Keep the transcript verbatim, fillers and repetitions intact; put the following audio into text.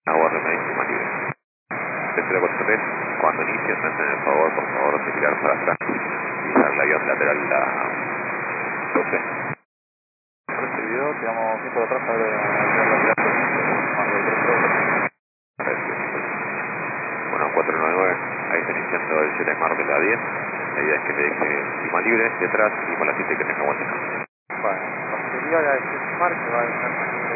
Aguarde una décima libre. Tercero cuatro tres, cuando inicie, me hacen el favor, por favor, de mirar para atrás y usar el avión lateral la doce. Recibido, tiramos tiempo de atrás para ver la Bueno, cuatro nueve nueve, ahí está iniciando el siete de mar de la diez. La idea es que te deje cima libre, detrás y con la siete que tenga vuelta. Bueno, la posibilidad de mar que va a estar